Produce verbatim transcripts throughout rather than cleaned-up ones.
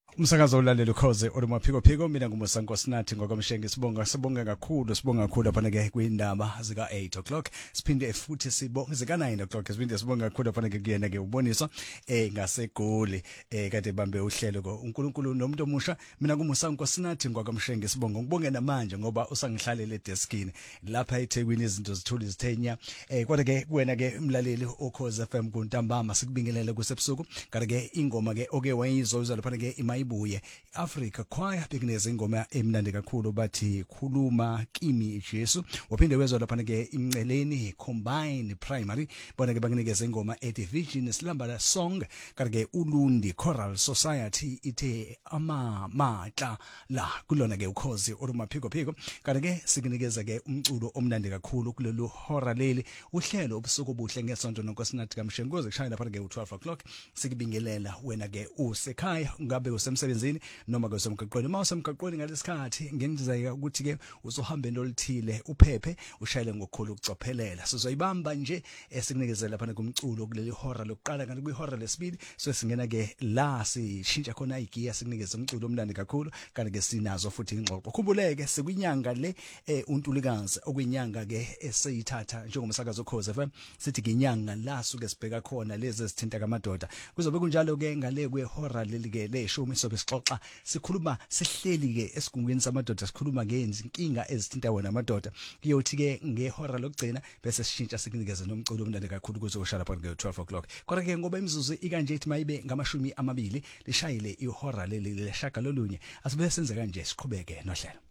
Umsakazo ulalelo khoze olumaphiko phiko mina nguMusanko Sinathi ngokwamshenge sibonga sibonga kakhulu sibonga kakhulu lapha ke kwindaba zika eight o'clock siphinde futhi sibonga zika nine o'clock siphinde sibonga kakhulu lapha ke kuyena ke ubonisa eh ngaseGoli eh kade bambe uhlelo ko uNkulunkulu nomuntu omusha mina nguMusanko Sinathi ngokwamshenge sibonga ngibonge namanje ngoba usangihlalele deskini lapha eThekwini izinto zithuli zithenya eh kodwa ke kuwena ke umlaleli okhoze F M kuntambama sikubingelele kusebusuku kade ke ingoma ke oke wayizozwa lapha ke ima buye Africa Choir bekuneze ingoma emnandi kakhulu bathi khuluma kimi Jesu waphinde wezwa lapha ke imceleni combine primary bona ke bakunikeza ingoma ethi Vision silamba song kanti ke uLundi Choral Society ithe ama matla la kulona ke ukhozi olumaphiko phiko kanti ke sikunikeza ke umculo omnandi kakhulu kulolu hora leli uhlelo obusuku obuhle ngesonto nonkosinathi kamshengoze kushaya lapha ke u twelve o'clock sikubingelela wena ke usekhaya ngabe emsebenzini noma ke semgaqweni mawusemgaqweni ngalesikhathi ngenzeka ukuthi ke uzohamba entolithile uphephe ushayele ngokukhulu ukucophelela sizoyibamba nje esikunikeza lapha kumculo kuleli hora lokuqala kanti kwihora lesibili so singena ke la sishintsha khona igiya sikunikeza umculo omnandi kakhulu kanti ke sinazo futhi ingxoxo khumbuleke sekwinyanga le uNtulikazi okwinyanga ke eseyithatha njengomsakazo Khoze F M sithi nginyanga la suke sibheka khona lezi ezithinta kamadoda kuzobe kunjalo ke ngale kwehora leli ke leshumi sobe sixoxa sikhuluma sihleli ke esigungwini samadoda sikhuluma ngezinkinga ezithinta wena amadoda kuyothi ke ngehora lokugcina bese sishintsha sikunikeze nomculo omnandi kakhulu kuzoshala lapha ke twelve o'clock kodwa ke ngoba imizuzu ikanje ethi mayibe ngamashumi amabili lishayile ihora leli leshaka lolunye asibe senze kanje siqhubeke nohlelo.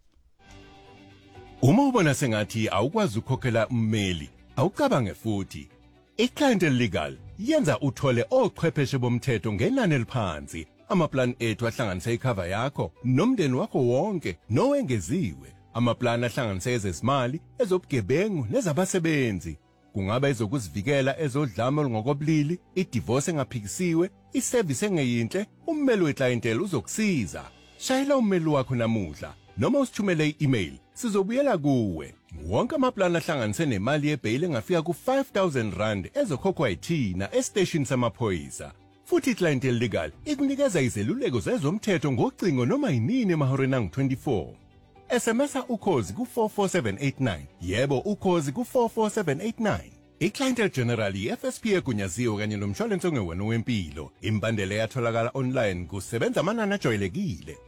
Uma ubona sengathi awukwazi ukukhokhela ummeli awucabange futhi iClientele Legal yenza uthole ochwepheshe bomthetho ngenani eliphansi. Amaplan ethu ahlanganisa icover yakho nomndeni wakho wonke nowengeziwe. Amaplan ahlanganisa ezezimali, ezobugebengu nezabasebenzi. Kungaba ezokuzivikela ezodlame olungokobulili, idivorce engaphikisiwe, iservice engeyinhle, ummeli weClientele uzokusiza. Shayela ummeli wakho namuhla noma usithumele i-email sizobuyela kuwe. Wonke amaplan ahlanganise nemali yebail engafika ku five thousand rand ezokhokhwa yithina estation samaphoyisa. Futhi iClientele Legal ikunikeza izeluleko zezomthetho ngocingo noma yinini emahoreni angu twenty-four. S M S ukhozi ku four four seven eight nine. Yebo ukhozi ku four four seven eight nine. iClientele General F S P egunyaziwe kanye nomshwalense ongewona wempilo. Imbandela yatholakala online kusebenza amanani ajwayelekile.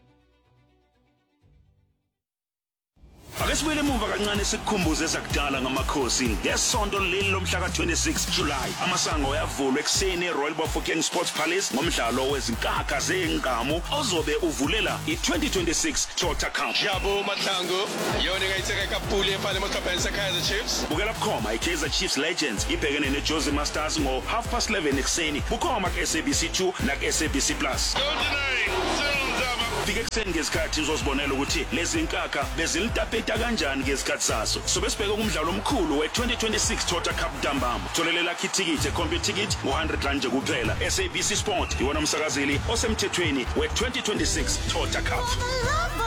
Akesibuyele emuva kancane sikukhumbuze ezakudala ngamakhosi ngesonto leli lomhla ka twenty-six July amasango ayavulwa ekseni eRoyal Bafokeng Sports Palace ngomdlalo wezinkakha zengqamu ozobe uvulela i-twenty twenty-six Toyota Cup. Jabo Matlango yona ngayitheka kaPuli efana eMakhabensa Kaizer Chiefs. Bukela bukhoma iKaizer Chiefs Legends ibhekene neJose Masters ngo half past eleven ekseni bukhoma ku-S A B C two na ku-S A B C Plus. Fike ekseni ngesikhathi uzosibonela ukuthi lezi nkakha bezilitapeta kanjani ngesikhathi saso. Sobe sibheke umdlalo omkhulu we-twenty twenty-six Toyota Cup ntambama. Tholelela itikiti e-combi ticket one hundred rand nje kuphela. S A B C Sport iwona umsakazeli osemthethweni we-twenty twenty-six Toyota Cup.